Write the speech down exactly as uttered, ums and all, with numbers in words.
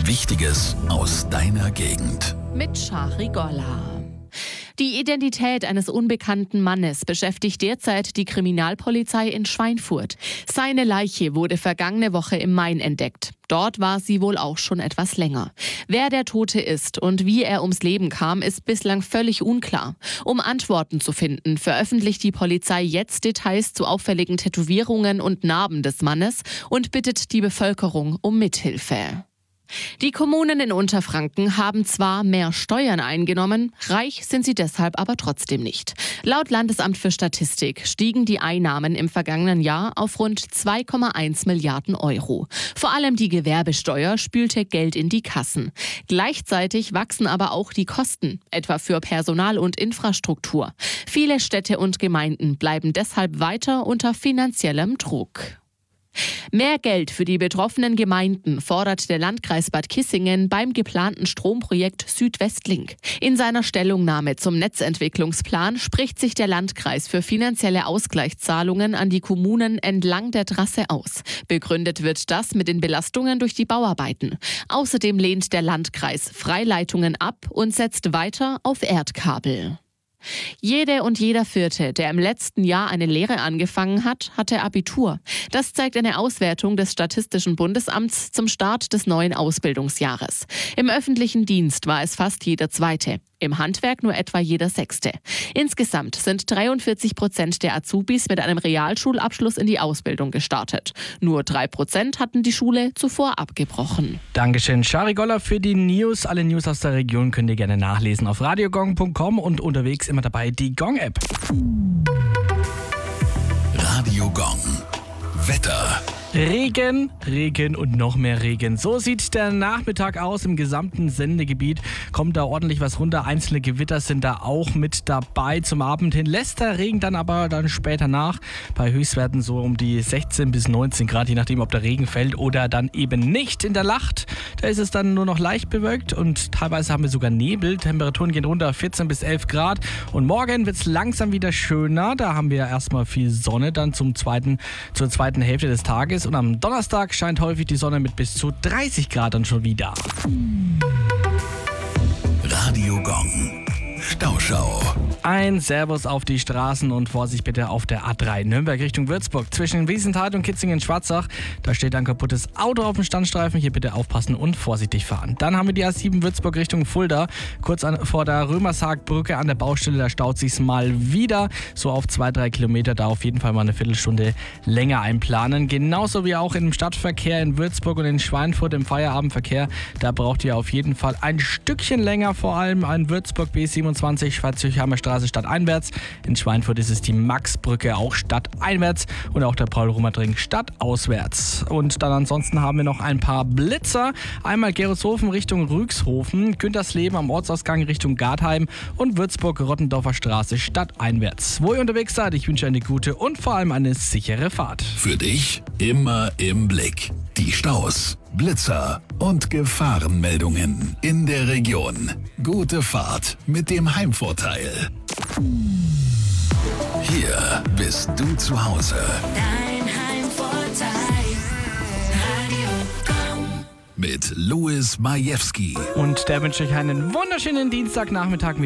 Wichtiges aus deiner Gegend. Mit Shari Golla. Die Identität eines unbekannten Mannes beschäftigt derzeit die Kriminalpolizei in Schweinfurt. Seine Leiche wurde vergangene Woche im Main entdeckt. Dort war sie wohl auch schon etwas länger. Wer der Tote ist und wie er ums Leben kam, ist bislang völlig unklar. Um Antworten zu finden, veröffentlicht die Polizei jetzt Details zu auffälligen Tätowierungen und Narben des Mannes und bittet die Bevölkerung um Mithilfe. Die Kommunen in Unterfranken haben zwar mehr Steuern eingenommen, reich sind sie deshalb aber trotzdem nicht. Laut Landesamt für Statistik stiegen die Einnahmen im vergangenen Jahr auf rund zwei Komma eins Milliarden Euro. Vor allem die Gewerbesteuer spülte Geld in die Kassen. Gleichzeitig wachsen aber auch die Kosten, etwa für Personal und Infrastruktur. Viele Städte und Gemeinden bleiben deshalb weiter unter finanziellem Druck. Mehr Geld für die betroffenen Gemeinden fordert der Landkreis Bad Kissingen beim geplanten Stromprojekt Südwestlink. In seiner Stellungnahme zum Netzentwicklungsplan spricht sich der Landkreis für finanzielle Ausgleichszahlungen an die Kommunen entlang der Trasse aus. Begründet wird das mit den Belastungen durch die Bauarbeiten. Außerdem lehnt der Landkreis Freileitungen ab und setzt weiter auf Erdkabel. Jede und jeder Vierte, der im letzten Jahr eine Lehre angefangen hat, hatte Abitur. Das zeigt eine Auswertung des Statistischen Bundesamts zum Start des neuen Ausbildungsjahres. Im öffentlichen Dienst war es fast jeder Zweite, im Handwerk nur etwa jeder Sechste. Insgesamt sind dreiundvierzig Prozent der Azubis mit einem Realschulabschluss in die Ausbildung gestartet. Nur drei Prozent hatten die Schule zuvor abgebrochen. Dankeschön, Shari Golla, für die News. Alle News aus der Region könnt ihr gerne nachlesen auf radiogong punkt com und unterwegs immer dabei die Gong-App. Radio Gong. Wetter. Regen, Regen und noch mehr Regen. So sieht der Nachmittag aus im gesamten Sendegebiet. Kommt da ordentlich was runter. Einzelne Gewitter sind da auch mit dabei. Zum Abend hin lässt der Regen dann aber dann später nach. Bei Höchstwerten so um die sechzehn bis neunzehn Grad, je nachdem, ob der Regen fällt oder dann eben nicht. In der Nacht, da ist es dann nur noch leicht bewölkt und teilweise haben wir sogar Nebel. Temperaturen gehen runter auf vierzehn bis elf Grad. Und morgen wird es langsam wieder schöner. Da haben wir erstmal viel Sonne dann zum zweiten, zur zweiten Hälfte des Tages. Und am Donnerstag scheint häufig die Sonne mit bis zu dreißig Grad dann schon wieder. Radio Gong. Stauschau. Ein Servus auf die Straßen und Vorsicht bitte auf der A drei Nürnberg Richtung Würzburg. Zwischen Wiesenthal und Kitzingen-Schwarzach, da steht ein kaputtes Auto auf dem Standstreifen. Hier bitte aufpassen und vorsichtig fahren. Dann haben wir die A sieben Würzburg Richtung Fulda. Kurz an, vor der Römershaagbrücke an der Baustelle, da staut sich's mal wieder. So auf zwei, drei Kilometer, da auf jeden Fall mal eine Viertelstunde länger einplanen. Genauso wie auch im Stadtverkehr in Würzburg und in Schweinfurt im Feierabendverkehr. Da braucht ihr auf jeden Fall ein Stückchen länger, vor allem an Würzburg B siebenundzwanzig, Schwarzheimer Straße stadteinwärts. In Schweinfurt ist es die Maxbrücke auch stadteinwärts und auch der Paul-Rumert-Ring stadtauswärts. Und dann ansonsten haben wir noch ein paar Blitzer. Einmal Geretshofen Richtung Rüxhofen, Güntersleben am Ortsausgang Richtung Gartheim und Würzburg-Rottendorfer Straße stadteinwärts. Wo ihr unterwegs seid, ich wünsche eine gute und vor allem eine sichere Fahrt. Für dich immer im Blick. Die Staus, Blitzer und Gefahrenmeldungen in der Region. Gute Fahrt mit dem Heimvorteil. Hier bist du zu Hause. Dein Heimvorteil. Radio Gong. Mit Louis Majewski. Und der wünsche ich einen wunderschönen Dienstagnachmittag mit